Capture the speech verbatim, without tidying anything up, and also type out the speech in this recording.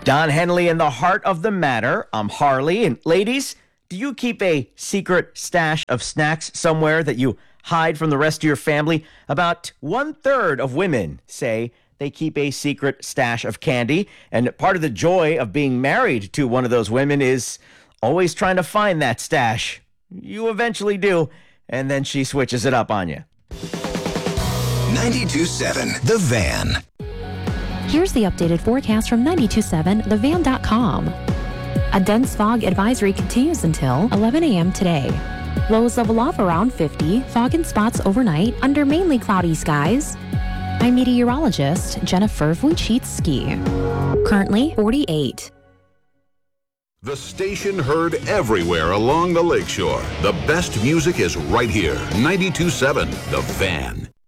Don Henley in the heart of the matter. I'm Harley. And ladies, do you keep a secret stash of snacks somewhere that you hide from the rest of your family? About one third of women say they keep a secret stash of candy. And part of the joy of being married to one of those women is always trying to find that stash. You eventually do, and then she switches it up on you. ninety-two point seven The Van. Here's the updated forecast from ninety-two point seven the van dot com. A dense fog advisory continues until eleven a.m. today. Lows level off around fifty, fog in spots overnight under mainly cloudy skies. I'm meteorologist Jennifer Wojcicki. Currently forty-eight. The station heard everywhere along the lakeshore. The best music is right here. ninety-two point seven The Van.